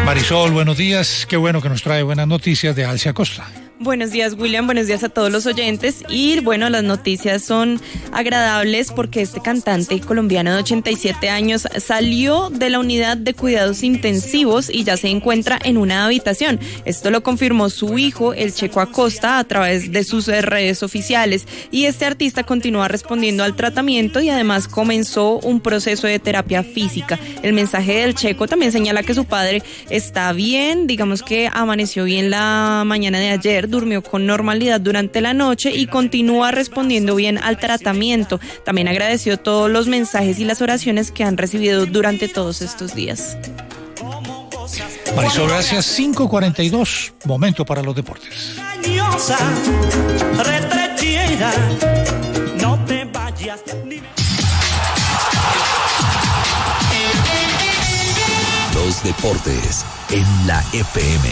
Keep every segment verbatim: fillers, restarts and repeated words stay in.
Marisol, buenos días. Qué bueno que nos trae buenas noticias de Alcia Costa. Buenos días, William, buenos días a todos los oyentes. Y bueno, las noticias son agradables porque este cantante colombiano de ochenta y siete años salió de la unidad de cuidados intensivos y ya se encuentra en una habitación. Esto lo confirmó su hijo, el Checo Acosta, a través de sus redes oficiales. Y este artista continúa respondiendo al tratamiento y además comenzó un proceso de terapia física. El mensaje del Checo también señala que su padre está bien, digamos que amaneció bien la mañana de ayer, durmió con normalidad durante la noche y continúa respondiendo bien al tratamiento. También agradeció todos los mensajes y las oraciones que han recibido durante todos estos días. Marisol, gracias. cinco cuarenta y dos, momento para los deportes. Los deportes en la F M.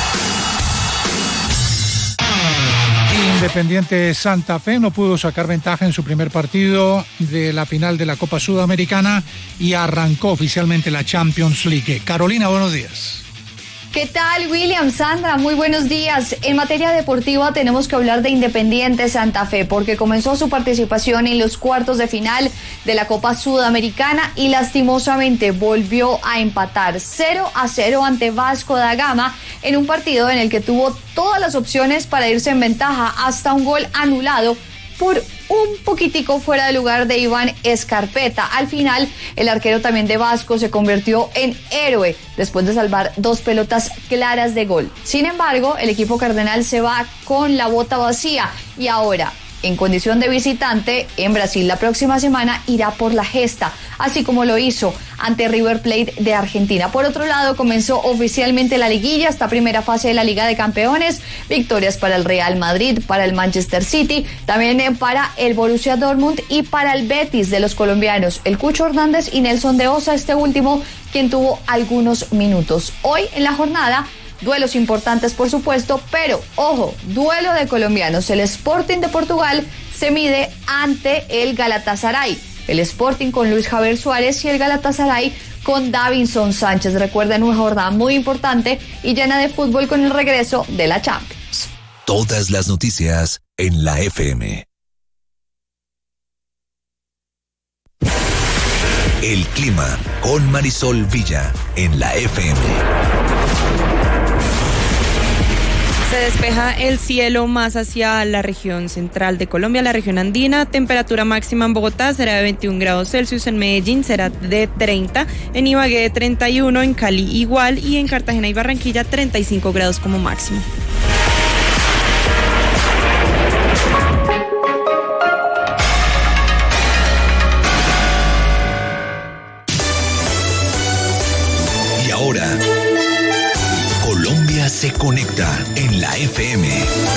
Independiente Santa Fe no pudo sacar ventaja en su primer partido de la final de la Copa Sudamericana y arrancó oficialmente la Champions League. Carolina, buenos días. ¿Qué tal, William? Sandra, muy buenos días. En materia deportiva tenemos que hablar de Independiente Santa Fe porque comenzó su participación en los cuartos de final de la Copa Sudamericana y lastimosamente volvió a empatar cero a cero ante Vasco da Gama en un partido en el que tuvo todas las opciones para irse en ventaja hasta un gol anulado por un poquitico fuera de lugar de Iván Escarpeta. Al final, el arquero también de Vasco se convirtió en héroe después de salvar dos pelotas claras de gol. Sin embargo, el equipo cardenal se va con la bota vacía y ahora, en condición de visitante, en Brasil la próxima semana irá por la gesta, así como lo hizo ante River Plate de Argentina. Por otro lado, comenzó oficialmente la liguilla, esta primera fase de la Liga de Campeones, victorias para el Real Madrid, para el Manchester City, también para el Borussia Dortmund y para el Betis de los colombianos, el Cucho Hernández y Nelson de Osa, este último quien tuvo algunos minutos. Hoy en la jornada, duelos importantes, por supuesto, pero, ojo, duelo de colombianos. El Sporting de Portugal se mide ante el Galatasaray. El Sporting con Luis Javier Suárez y el Galatasaray con Davinson Sánchez. Recuerden, una jornada muy importante y llena de fútbol con el regreso de la Champions. Todas las noticias en la F M. El clima con Marisol Villa en la F M. Se despeja el cielo más hacia la región central de Colombia, la región andina. Temperatura máxima en Bogotá será de veintiún grados Celsius, en Medellín será de treinta, en Ibagué de treinta y uno, en Cali igual y en Cartagena y Barranquilla treinta y cinco grados como máximo. Y ahora, Colombia se conecta en la F M.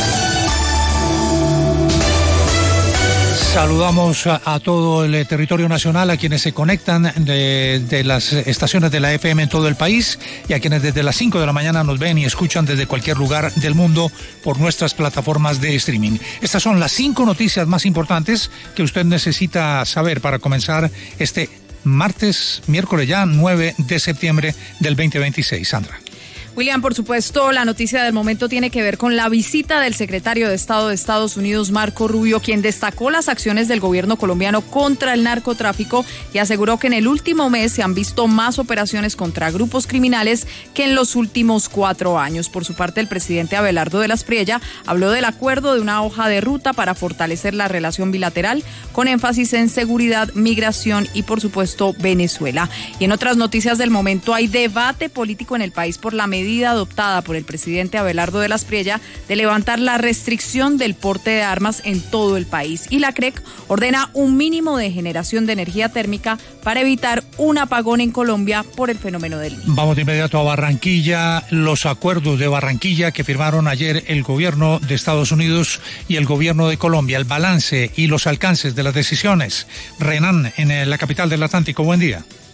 Saludamos a, a todo el territorio nacional, a quienes se conectan de, de las estaciones de la F M en todo el país y a quienes desde las cinco de la mañana nos ven y escuchan desde cualquier lugar del mundo por nuestras plataformas de streaming. Estas son las cinco noticias más importantes que usted necesita saber para comenzar este martes, miércoles ya, nueve de septiembre del veinte veintiséis. Sandra. William, por supuesto, la noticia del momento tiene que ver con la visita del secretario de Estado de Estados Unidos, Marco Rubio, quien destacó las acciones del gobierno colombiano contra el narcotráfico y aseguró que en el último mes se han visto más operaciones contra grupos criminales que en los últimos cuatro años. Por su parte, el presidente Abelardo de la Espriella habló del acuerdo de una hoja de ruta para fortalecer la relación bilateral con énfasis en seguridad, migración y, por supuesto, Venezuela. Y en otras noticias del momento, hay debate político en el país por la medida medida adoptada por el presidente Abelardo de la Espriella de levantar la restricción del porte de armas en todo el país. Y la C R E C ordena un mínimo de generación de energía térmica para evitar un apagón en Colombia por el fenómeno del Niño. Vamos de inmediato a Barranquilla. Los acuerdos de Barranquilla que firmaron ayer el gobierno de Estados Unidos y el gobierno de Colombia, el balance y los alcances de las decisiones. Renan, en la capital del Atlántico, buen día.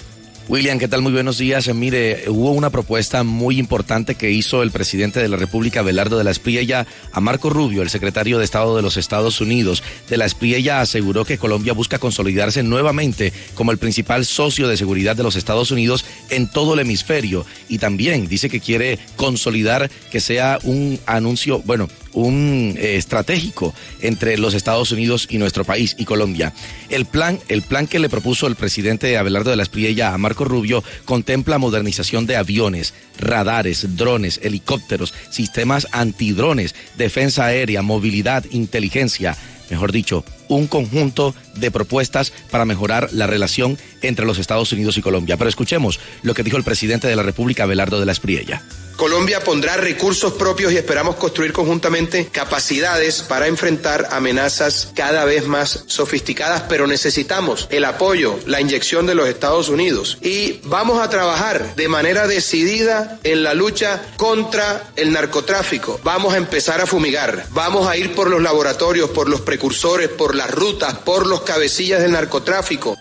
William, ¿qué tal? Muy buenos días. Mire, hubo una propuesta muy importante que hizo el presidente de la República, Abelardo de la Espriella, a Marco Rubio, el secretario de Estado de los Estados Unidos. De la Espriella aseguró que Colombia busca consolidarse nuevamente como el principal socio de seguridad de los Estados Unidos en todo el hemisferio. Y también dice que quiere consolidar que sea un anuncio, bueno, un eh, estratégico entre los Estados Unidos y nuestro país y Colombia. El plan, el plan que le propuso el presidente Abelardo de la Espriella a Marco Rubio contempla modernización de aviones, radares, drones, helicópteros, sistemas antidrones, defensa aérea, movilidad, inteligencia. Mejor dicho, un conjunto de propuestas para mejorar la relación entre los Estados Unidos y Colombia. Pero escuchemos lo que dijo el presidente de la República, Abelardo de la Espriella. Colombia pondrá recursos propios y esperamos construir conjuntamente capacidades para enfrentar amenazas cada vez más sofisticadas, pero necesitamos el apoyo, la inyección de los Estados Unidos. Y vamos a trabajar de manera decidida en la lucha contra el narcotráfico. Vamos a empezar a fumigar, vamos a ir por los laboratorios, por los precursores, por las rutas, por los cabecillas del narcotráfico.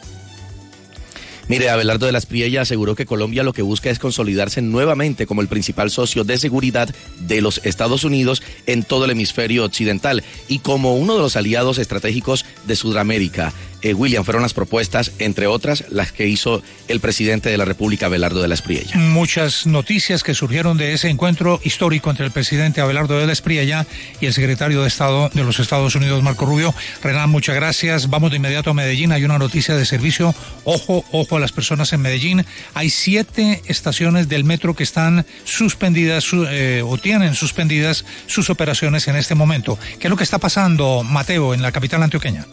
Mire, Abelardo de la Espriella aseguró que Colombia lo que busca es consolidarse nuevamente como el principal socio de seguridad de los Estados Unidos en todo el hemisferio occidental y como uno de los aliados estratégicos de Sudamérica. Eh, William, fueron las propuestas, entre otras, las que hizo el presidente de la República, Abelardo de la Espriella. Muchas noticias que surgieron de ese encuentro histórico entre el presidente Abelardo de la Espriella y el secretario de Estado de los Estados Unidos, Marco Rubio. Renan, muchas gracias. Vamos de inmediato a Medellín. Hay una noticia de servicio. Ojo, ojo a las personas en Medellín. Hay siete estaciones del metro que están suspendidas su, eh, o tienen suspendidas sus operaciones en este momento. ¿Qué es lo que está pasando, Mateo, en la capital antioqueña?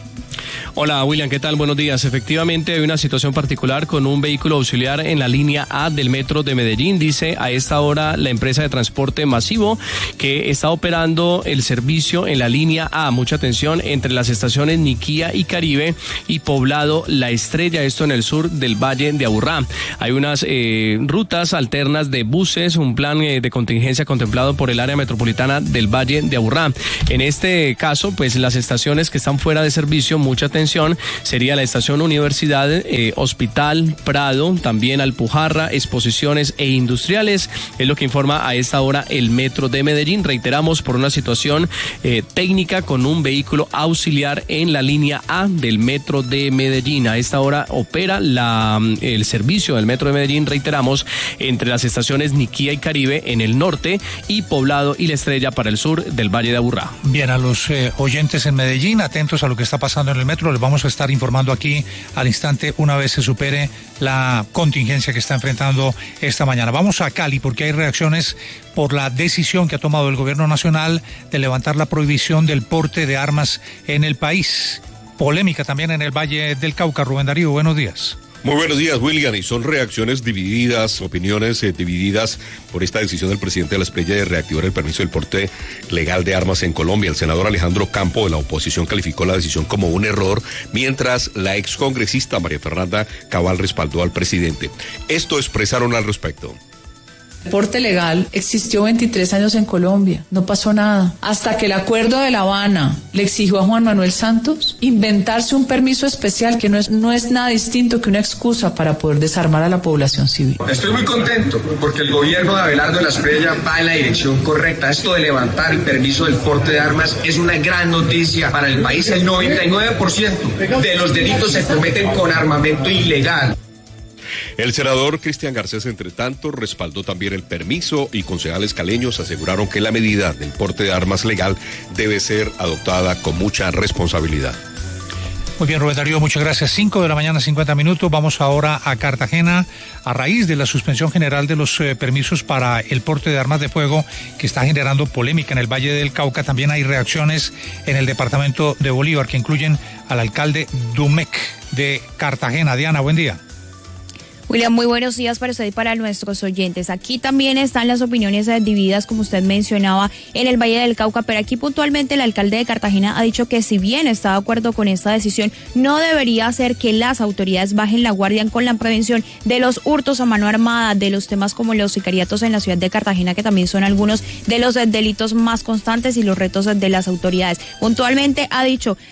Hola William, ¿qué tal? Buenos días. Efectivamente hay una situación particular con un vehículo auxiliar en la línea A del metro de Medellín. Dice a esta hora la empresa de transporte masivo que está operando el servicio en la línea A. Mucha atención entre las estaciones Niquía y Caribe y Poblado La Estrella, esto en el sur del Valle de Aburrá. Hay unas eh, rutas alternas de buses, un plan eh, de contingencia contemplado por el área metropolitana del Valle de Aburrá. En este caso, pues las estaciones que están fuera de servicio, mucha atención, sería la estación Universidad, eh, Hospital, Prado, también Alpujarra, Exposiciones e Industriales, es lo que informa a esta hora el metro de Medellín. Reiteramos, por una situación eh, técnica con un vehículo auxiliar en la línea A del metro de Medellín. A esta hora opera la, el servicio del metro de Medellín, reiteramos, entre las estaciones Niquía y Caribe en el norte y Poblado y La Estrella para el sur del Valle de Aburrá. Bien, a los eh, oyentes en Medellín, atentos a lo que está pasando en el metro. Les vamos a estar informando aquí al instante una vez se supere la contingencia que está enfrentando esta mañana. Vamos a Cali porque hay reacciones por la decisión que ha tomado el gobierno nacional de levantar la prohibición del porte de armas en el país. Polémica también en el Valle del Cauca. Rubén Darío, buenos días. Muy buenos días, William, y son reacciones divididas, opiniones eh, divididas por esta decisión del presidente de la Espriella de reactivar el permiso del porte legal de armas en Colombia. El senador Alejandro Campo de la oposición calificó la decisión como un error, mientras la excongresista María Fernanda Cabal respaldó al presidente. Esto expresaron al respecto. El porte legal existió veintitrés años en Colombia, no pasó nada, hasta que el acuerdo de La Habana le exigió a Juan Manuel Santos inventarse un permiso especial que no es, no es nada distinto que una excusa para poder desarmar a la población civil. Estoy muy contento porque el gobierno de Abelardo de la Espriella va en la dirección correcta. Esto de levantar el permiso del porte de armas es una gran noticia para el país. El noventa y nueve por ciento de los delitos se cometen con armamento ilegal. El senador Cristian Garcés, entre tanto, respaldó también el permiso y concejales caleños aseguraron que la medida del porte de armas legal debe ser adoptada con mucha responsabilidad. Muy bien, Rubén Darío, muchas gracias. cinco de la mañana, cincuenta minutos. Vamos ahora a Cartagena. A raíz de la suspensión general de los eh, permisos para el porte de armas de fuego que está generando polémica en el Valle del Cauca, también hay reacciones en el departamento de Bolívar que incluyen al alcalde Dumec de Cartagena. Diana, buen día. William, muy buenos días para usted y para nuestros oyentes. Aquí también están las opiniones divididas, como usted mencionaba, en el Valle del Cauca, pero aquí puntualmente el alcalde de Cartagena ha dicho que si bien está de acuerdo con esta decisión, no debería hacer que las autoridades bajen la guardia con la prevención de los hurtos a mano armada, de los temas como los sicariatos en la ciudad de Cartagena, que también son algunos de los delitos más constantes y los retos de las autoridades. Puntualmente ha dicho,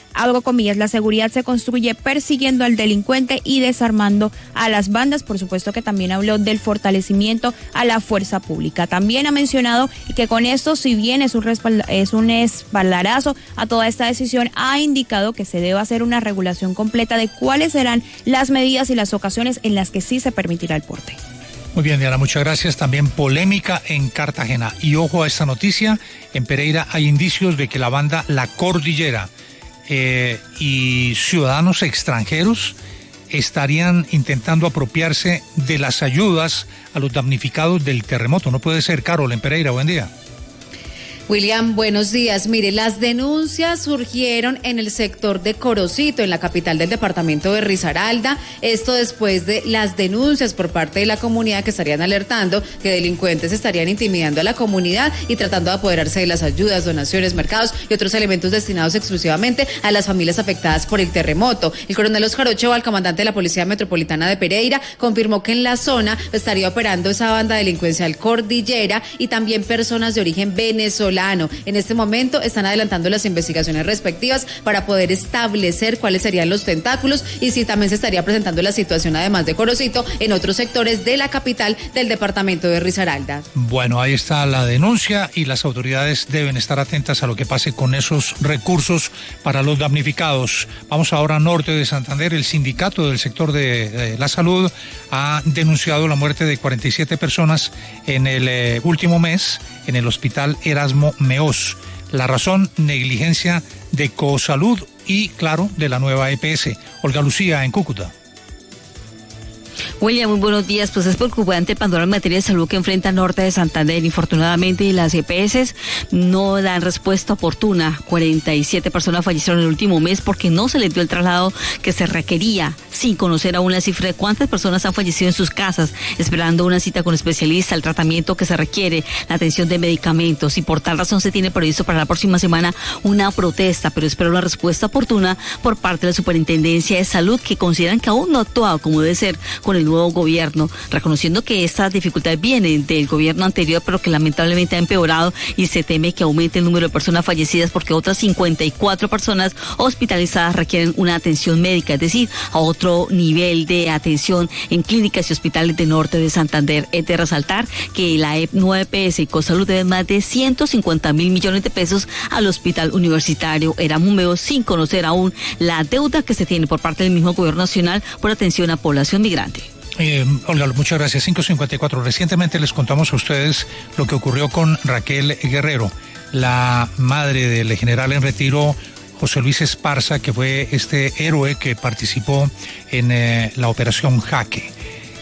algo comillas, la seguridad se construye persiguiendo al delincuente y desarmando a las bandas. Por supuesto que también habló del fortalecimiento a la fuerza pública. También ha mencionado que con esto, si bien es un, respalda, es un espaldarazo a toda esta decisión, ha indicado que se debe hacer una regulación completa de cuáles serán las medidas y las ocasiones en las que sí se permitirá el porte. Muy bien, Diana, muchas gracias. También polémica en Cartagena. Y ojo a esta noticia, en Pereira hay indicios de que la banda La Cordillera eh, y ciudadanos extranjeros estarían intentando apropiarse de las ayudas a los damnificados del terremoto. No puede ser, Carol, en Pereira. Buen día. William, buenos días. Mire, las denuncias surgieron en el sector de Corocito, en la capital del departamento de Risaralda. Esto después de las denuncias por parte de la comunidad que estarían alertando que delincuentes estarían intimidando a la comunidad y tratando de apoderarse de las ayudas, donaciones, mercados y otros elementos destinados exclusivamente a las familias afectadas por el terremoto. El coronel Oscar Ochoa, el comandante de la Policía Metropolitana de Pereira, confirmó que en la zona estaría operando esa banda delincuencial Cordillera y también personas de origen venezolano. En este momento están adelantando las investigaciones respectivas para poder establecer cuáles serían los tentáculos y si también se estaría presentando la situación, además de Corocito, en otros sectores de la capital del departamento de Risaralda. Bueno, ahí está la denuncia y las autoridades deben estar atentas a lo que pase con esos recursos para los damnificados. Vamos ahora a norte de Santander. El sindicato del sector de, de la salud ha denunciado la muerte de cuarenta y siete personas en el eh, último mes en el hospital Erasmo Meós. La razón, negligencia de Cosalud y, claro, de la nueva E P S. Olga Lucía, en Cúcuta. William, muy buenos días. Pues es preocupante el panorama en materia de salud que enfrenta Norte de Santander. Infortunadamente, las E P S no dan respuesta oportuna. cuarenta y siete personas fallecieron en el último mes porque no se les dio el traslado que se requería, sin conocer aún la cifra de cuántas personas han fallecido en sus casas, esperando una cita con especialista, el tratamiento que se requiere, la atención de medicamentos. Y por tal razón se tiene previsto para la próxima semana una protesta, pero espero una respuesta oportuna por parte de la Superintendencia de Salud, que consideran que aún no ha actuado como debe ser con el nuevo gobierno, reconociendo que estas dificultades vienen del gobierno anterior, pero que lamentablemente ha empeorado y se teme que aumente el número de personas fallecidas porque otras cincuenta y cuatro personas hospitalizadas requieren una atención médica, es decir, a otro nivel de atención en clínicas y hospitales de Norte de Santander. Es de resaltar que la nueva E P S y Cosalud deben más de ciento cincuenta mil millones de pesos al Hospital Universitario Erasmo Meós, sin conocer aún la deuda que se tiene por parte del mismo gobierno nacional por atención a población migrante. Eh, Olga, muchas gracias. cinco cincuenta y cuatro. Recientemente les contamos a ustedes lo que ocurrió con Raquel Guerrero, la madre del general en retiro José Luis Esparza, que fue este héroe que participó en eh, la operación Jaque.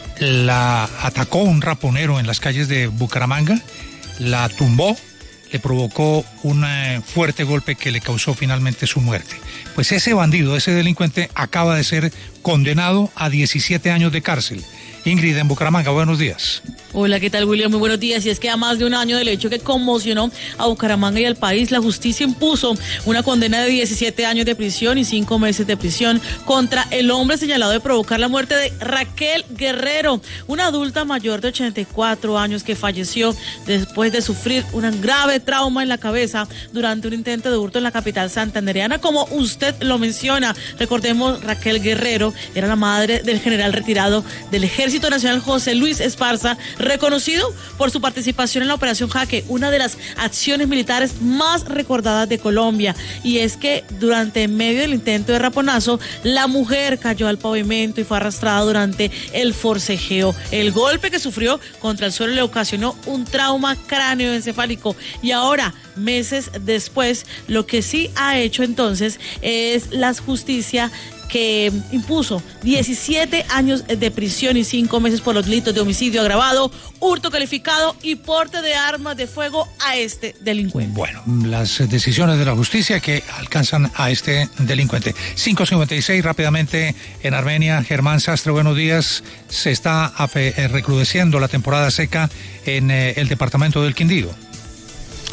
La atacó un raponero en las calles de Bucaramanga, la tumbó, le provocó un eh, fuerte golpe que le causó finalmente su muerte. Pues ese bandido, ese delincuente, acaba de ser condenado a diecisiete años de cárcel. Ingrid, en Bucaramanga, buenos días. Hola, ¿qué tal, William? Muy buenos días. Y es que a más de un año del hecho que conmocionó a Bucaramanga y al país, la justicia impuso una condena de diecisiete años de prisión y cinco meses de prisión contra el hombre señalado de provocar la muerte de Raquel Guerrero, una adulta mayor de ochenta y cuatro años que falleció después de sufrir un grave trauma en la cabeza durante un intento de hurto en la capital santandereana. Como usted lo menciona, recordemos, Raquel Guerrero era la madre del general retirado del Ejército Nacional José Luis Esparza, reconocido por su participación en la Operación Jaque, una de las acciones militares más recordadas de Colombia. Y es que durante medio del intento de raponazo, la mujer cayó al pavimento y fue arrastrada durante el forcejeo. El golpe que sufrió contra el suelo le ocasionó un trauma cráneoencefálico. Y ahora, meses después, lo que sí ha hecho entonces es la justicia que impuso diecisiete años de prisión y cinco meses por los delitos de homicidio agravado, hurto calificado y porte de armas de fuego a este delincuente. Bueno, las decisiones de la justicia que alcanzan a este delincuente. cinco cincuenta y seis, rápidamente en Armenia. Germán Sastre, buenos días. Se está recrudeciendo la temporada seca en eh, el departamento del Quindío.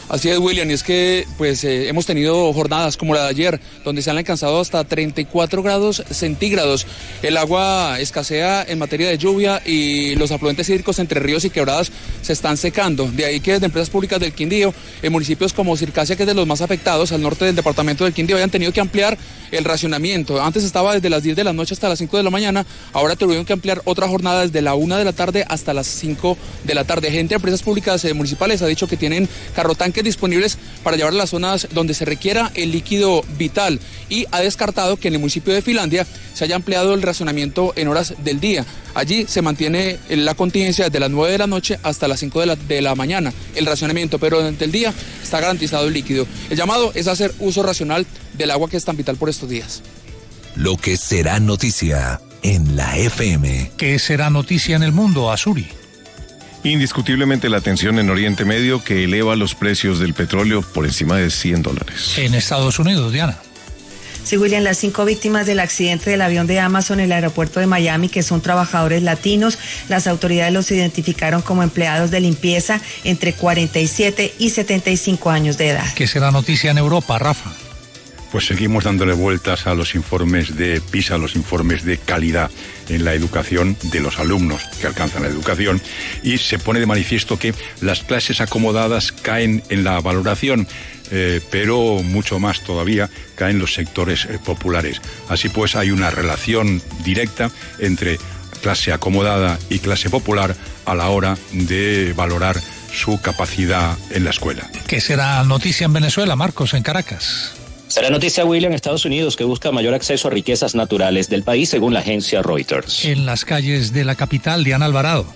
Así es, William, y es que pues eh, hemos tenido jornadas como la de ayer, donde se han alcanzado hasta treinta y cuatro grados centígrados. El agua escasea en materia de lluvia y los afluentes hídricos entre ríos y quebradas se están secando. De ahí que desde Empresas Públicas del Quindío, en municipios como Circasia, que es de los más afectados, al norte del departamento del Quindío, hayan tenido que ampliar el racionamiento. Antes estaba desde las diez de la noche hasta las cinco de la mañana, ahora tuvieron que ampliar otra jornada desde la una de la tarde hasta las cinco de la tarde. Gente de Empresas Públicas eh, municipales ha dicho que tienen carrotanques disponibles para llevar a las zonas donde se requiera el líquido vital y ha descartado que en el municipio de Finlandia se haya ampliado el racionamiento en horas del día. Allí se mantiene la contingencia desde las nueve de la noche hasta las cinco de la, de la mañana, el racionamiento, pero durante el día está garantizado el líquido. El llamado es hacer uso racional del agua que es tan vital por estos días. Lo que será noticia en la F M. ¿Qué será noticia en el mundo, Azuri? Indiscutiblemente la tensión en Oriente Medio que eleva los precios del petróleo por encima de cien dólares. En Estados Unidos, Diana. Sí, William, las cinco víctimas del accidente del avión de Amazon en el aeropuerto de Miami, que son trabajadores latinos, las autoridades los identificaron como empleados de limpieza entre cuarenta y siete y setenta y cinco años de edad. ¿Qué será noticia en Europa, Rafa? Pues seguimos dándole vueltas a los informes de PISA, los informes de calidad en la educación de los alumnos que alcanzan la educación, y se pone de manifiesto que las clases acomodadas caen en la valoración, eh, pero mucho más todavía caen los sectores eh, populares. Así pues hay una relación directa entre clase acomodada y clase popular a la hora de valorar su capacidad en la escuela. ¿Qué será noticia en Venezuela, Marcos, en Caracas? Será noticia, William, Estados Unidos, que busca mayor acceso a riquezas naturales del país, según la agencia Reuters. En las calles de la capital, Diana Alvarado.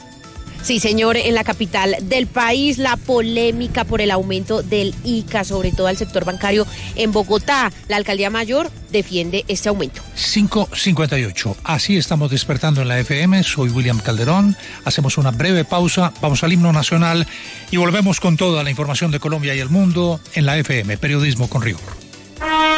Sí, señor, en la capital del país, la polémica por el aumento del I C A, sobre todo al sector bancario en Bogotá. La alcaldía mayor defiende este aumento. cinco cincuenta y ocho. Así estamos despertando en la F M. Soy William Calderón. Hacemos una breve pausa, vamos al himno nacional y volvemos con toda la información de Colombia y el mundo en la F M. Periodismo con rigor.